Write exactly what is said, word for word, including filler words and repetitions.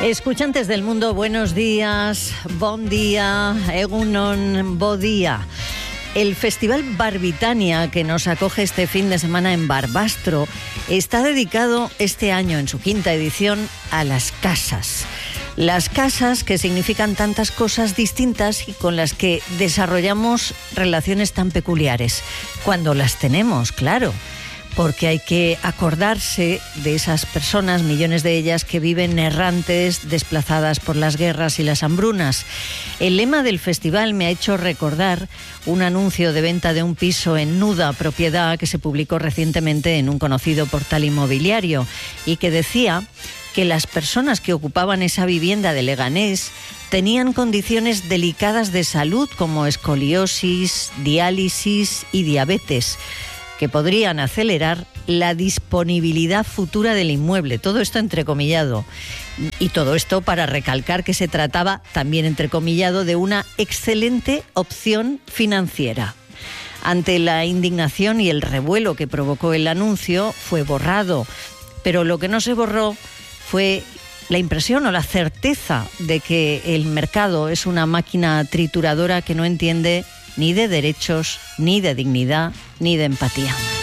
Escuchantes del mundo, buenos días, bon día, egunon, bo día. El Festival Barbitania, que nos acoge este fin de semana en Barbastro, está dedicado este año, en su quinta edición, a las casas. Las casas que significan tantas cosas distintas y con las que desarrollamos relaciones tan peculiares. Cuando las tenemos, claro. Porque hay que acordarse de esas personas, millones de ellas, que viven errantes, desplazadas por las guerras y las hambrunas. El lema del festival me ha hecho recordar un anuncio de venta de un piso en Nuda, propiedad, que se publicó recientemente en un conocido portal inmobiliario y que decía que las personas que ocupaban esa vivienda de Leganés tenían condiciones delicadas de salud como escoliosis, diálisis y diabetes, que podrían acelerar la disponibilidad futura del inmueble. Todo esto entrecomillado. Y todo esto para recalcar que se trataba, también entrecomillado, de una excelente opción financiera. Ante la indignación y el revuelo que provocó el anuncio, fue borrado. Pero lo que no se borró fue la impresión o la certeza de que el mercado es una máquina trituradora que no entiende ni de derechos, ni de dignidad, ni de empatía.